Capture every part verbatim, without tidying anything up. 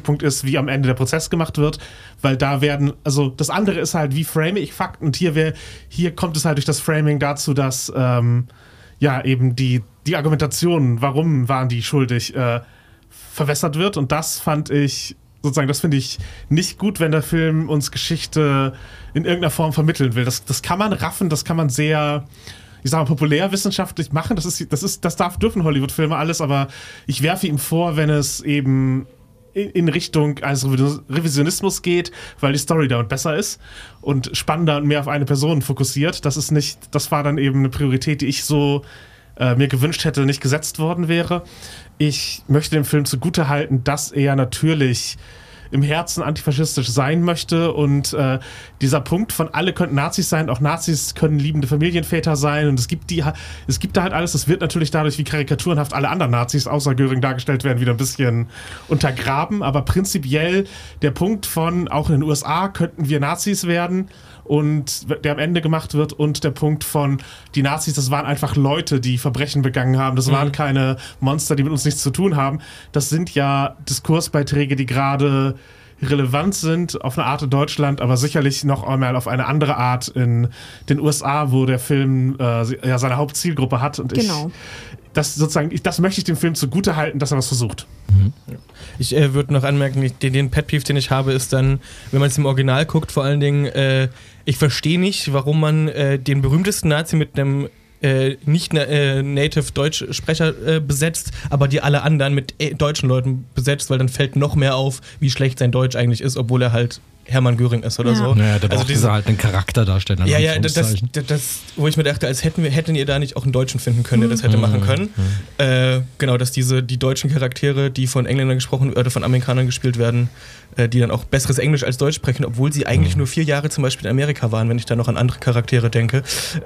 Kritikpunkt ist, wie am Ende der Prozess gemacht wird, weil da werden, also das andere ist halt, wie frame ich Fakten und hier, wär, hier kommt es halt durch das Framing dazu, dass ähm, ja eben die, die Argumentation, warum waren die schuldig, äh, verwässert wird und das fand ich sozusagen, das finde ich nicht gut, wenn der Film uns Geschichte in irgendeiner Form vermitteln will. Das, das kann man raffen, das kann man sehr, ich sag mal, populärwissenschaftlich machen. Das ist, das ist, das darf, dürfen Hollywood-Filme alles, aber ich werfe ihm vor, wenn es eben in Richtung eines Revisionismus geht, weil die Story damit besser ist und spannender und mehr auf eine Person fokussiert. Das ist nicht, das war dann eben eine Priorität, die ich so äh, mir gewünscht hätte, nicht gesetzt worden wäre. Ich möchte dem Film zugutehalten, dass er natürlich im Herzen antifaschistisch sein möchte und äh, dieser Punkt von alle könnten Nazis sein, auch Nazis können liebende Familienväter sein und es gibt die, es gibt da halt alles, das wird natürlich dadurch, wie karikaturenhaft alle anderen Nazis außer Göring dargestellt werden, wieder ein bisschen untergraben, aber prinzipiell der Punkt von auch in den U S A könnten wir Nazis werden und der am Ende gemacht wird und der Punkt von die Nazis, das waren einfach Leute, die Verbrechen begangen haben, das mhm. waren keine Monster, die mit uns nichts zu tun haben, das sind ja Diskursbeiträge, die gerade relevant sind auf eine Art in Deutschland, aber sicherlich noch einmal auf eine andere Art in den U S A, wo der Film äh, ja seine Hauptzielgruppe hat und genau. ich das sozusagen, ich, das möchte ich dem Film zugute halten, dass er was versucht. Mhm. Ich äh, würde noch anmerken, ich, den, den Pet-Peeve, den ich habe, ist dann, wenn man es im Original guckt, vor allen Dingen, äh, ich verstehe nicht, warum man äh, den berühmtesten Nazi mit einem äh, nicht äh, native Deutsch-Sprecher äh, besetzt, aber die alle anderen mit äh, deutschen Leuten besetzt, weil dann fällt noch mehr auf, wie schlecht sein Deutsch eigentlich ist, obwohl er halt Hermann Göring ist oder ja. so. Naja, da also braucht diese halt einen Charakter darstellen. Ja, ja, das, das, das, wo ich mir dachte, als hätten wir, hätten ihr da nicht auch einen Deutschen finden können, der das hätte mhm. machen können. Mhm. Äh, genau, dass diese, die deutschen Charaktere, die von Engländern gesprochen oder von Amerikanern gespielt werden, äh, die dann auch besseres Englisch als Deutsch sprechen, obwohl sie eigentlich mhm. nur vier Jahre zum Beispiel in Amerika waren, wenn ich da noch an andere Charaktere denke.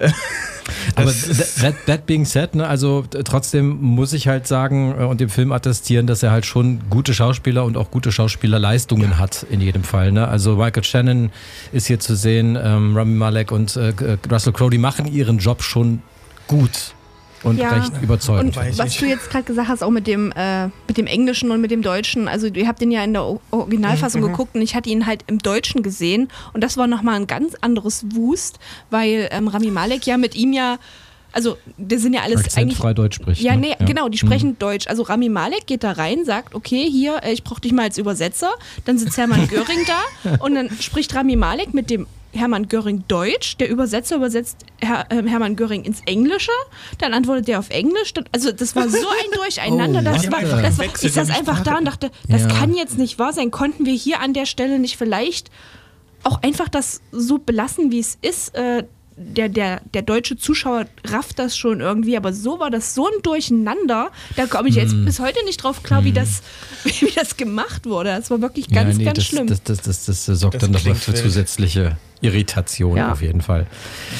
Aber that, that being said, ne, also trotzdem muss ich halt sagen und dem Film attestieren, dass er halt schon gute Schauspieler und auch gute Schauspielerleistungen ja. hat in jedem Fall. Ne? Also Michael Shannon ist hier zu sehen, ähm, Rami Malek und äh, Russell Crowe, die machen ihren Job schon gut und ja. recht überzeugend. Und was du jetzt gerade gesagt hast, auch mit dem, äh, mit dem Englischen und mit dem Deutschen, also ihr habt den ja in der Originalfassung mhm. geguckt und ich hatte ihn halt im Deutschen gesehen und das war nochmal ein ganz anderes Wust, weil ähm, Rami Malek ja mit ihm ja also, das sind ja alles akzentfrei eigentlich... Deutsch spricht. Ja, ne? nee, ja. genau, die sprechen mhm. Deutsch. Also Rami Malek geht da rein, sagt, okay, hier, ich brauche dich mal als Übersetzer. Dann sitzt Hermann Göring da und dann spricht Rami Malek mit dem Hermann Göring Deutsch. Der Übersetzer übersetzt Her- äh, Hermann Göring ins Englische. Dann antwortet der auf Englisch. Dann, also das war so ein Durcheinander. Oh, das war, das war, ich saß einfach da und dachte, das ja. kann jetzt nicht wahr sein. Konnten wir hier an der Stelle nicht vielleicht auch einfach das so belassen, wie es ist? Äh, Der, der, der deutsche Zuschauer rafft das schon irgendwie, aber so war das so ein Durcheinander, da komme ich jetzt mm. bis heute nicht drauf klar, wie das, wie das gemacht wurde. Das war wirklich ganz, ja, nee, ganz das, schlimm. Das, das, das, das, das sorgt das dann nochmal für wild. zusätzliche Irritation ja. auf jeden Fall.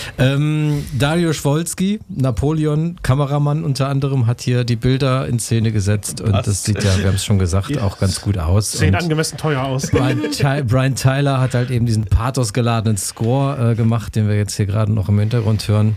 Ähm, Dariusz Wolski, Napoleon, Kameramann unter anderem, hat hier die Bilder in Szene gesetzt und Was? das sieht ja, wir haben es schon gesagt, yes. auch ganz gut aus. Sehen angemessen teuer aus. Brian, Ty- Brian Tyler hat halt eben diesen pathosgeladenen Score äh, gemacht, den wir jetzt hier gerade noch im Hintergrund hören.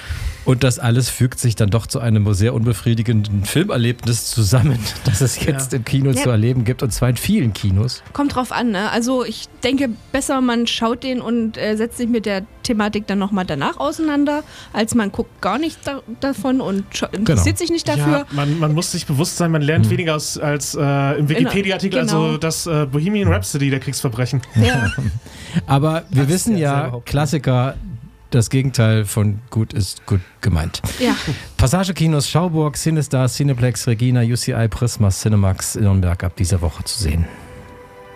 Und das alles fügt sich dann doch zu einem sehr unbefriedigenden Filmerlebnis zusammen, das es jetzt ja. im Kino ja. zu erleben gibt, und zwar in vielen Kinos. Kommt drauf an, ne? Also ich denke, besser man schaut den und äh, setzt sich mit der Thematik dann nochmal danach auseinander, als man guckt gar nichts da- davon und scha- interessiert genau. sich nicht dafür. Ja, man, man muss sich bewusst sein, man lernt hm. weniger als, als äh, im Wikipedia-Artikel, genau. also das äh, Bohemian Rhapsody der Kriegsverbrechen. Ja. Aber wir das wissen ja, ja, Klassiker, das Gegenteil von gut ist gut gemeint. Ja. Passagekinos Schauburg, Cinestar, Cineplex, Regina, U C I, Prisma, Cinemax in Nürnberg ab dieser Woche zu sehen.